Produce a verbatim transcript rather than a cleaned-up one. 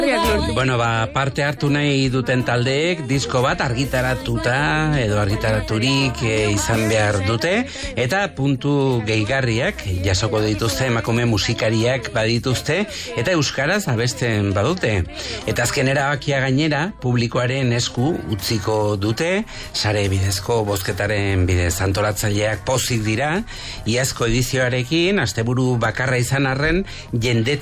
Bueno, ba, parte hartu nahi duten taldeek disko bat argitaratuta edo argitaraturik e, izan behar dute, eta puntu gehigarriak jasoko dituzte, emakume musikariak badituzte, eta euskaraz abesten badute. Eta azken erabakia gainera, publikoaren esku utziko dute, sare bidezko bozketaren bidez. Antolatzaileak pozik dira, iazko edizioarekin, asteburu bakarra izan arren, jende